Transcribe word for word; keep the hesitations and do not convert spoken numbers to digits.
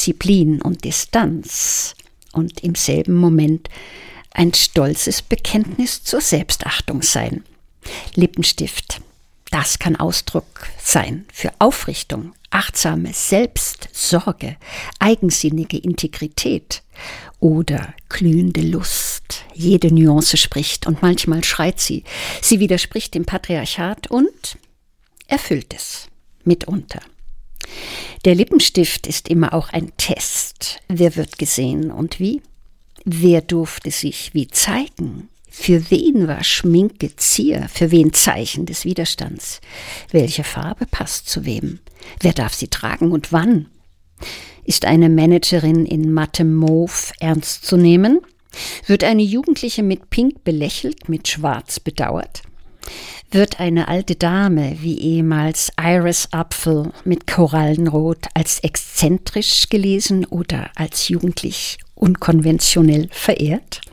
Disziplin und Distanz und im selben Moment ein stolzes Bekenntnis zur Selbstachtung sein. Lippenstift, das kann Ausdruck sein für Aufrichtung, achtsame Selbstsorge, eigensinnige Integrität oder glühende Lust. Jede Nuance spricht und manchmal schreit sie. Sie widerspricht dem Patriarchat und erfüllt es mitunter. Der Lippenstift ist immer auch ein Test. Wer wird gesehen und wie? Wer durfte sich wie zeigen? Für wen war Schminke Zier? Für wen Zeichen des Widerstands? Welche Farbe passt zu wem? Wer darf sie tragen und wann? Ist eine Managerin in mattem Mauve ernst zu nehmen? Wird eine Jugendliche mit Pink belächelt, mit Schwarz bedauert? Wird eine alte Dame wie ehemals Iris Apfel mit Korallenrot als exzentrisch gelesen oder als jugendlich unkonventionell verehrt?